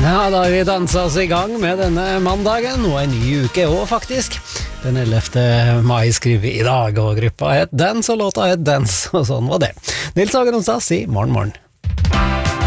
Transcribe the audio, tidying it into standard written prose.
Ja, da har vi danset oss i gang med denne mandagen, og en ny uke også faktisk. Den 11. mai skriver vi i dag, og gruppa het Dance, og låta het Dance, og sånn var det. Nils Hagen Onsdag sier morgen, morgen.